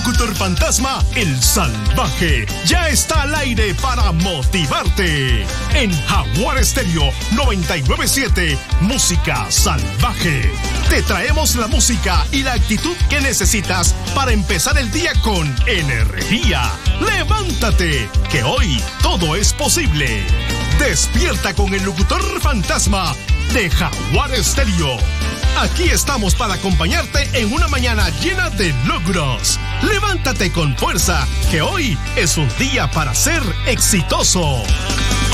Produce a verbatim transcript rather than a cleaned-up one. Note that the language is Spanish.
locutor fantasma, el Salvaje, ya está al aire para motivarte. En Jaguar Estéreo noventa y nueve punto siete, Música Salvaje. Te traemos la música y la actitud que necesitas para empezar el día con energía. ¡Levántate! Que hoy todo es posible. Despierta con el locutor fantasma de Jaguar Estéreo. Aquí estamos para acompañarte en una mañana llena de logros. Levántate con fuerza, que hoy es un día para ser exitoso.